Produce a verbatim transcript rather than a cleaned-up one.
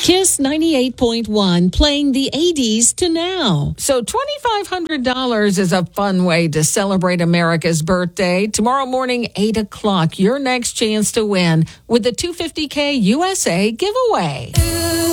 Kiss ninety-eight point one, playing the eighties to now. So twenty-five hundred dollars is a fun way to celebrate America's birthday. Tomorrow morning, eight o'clock, your next chance to win with the two hundred fifty K U S A giveaway.